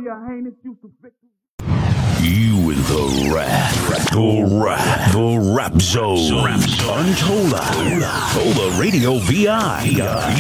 your heinous use of victory. You in the rap zone. Untold Radio VI.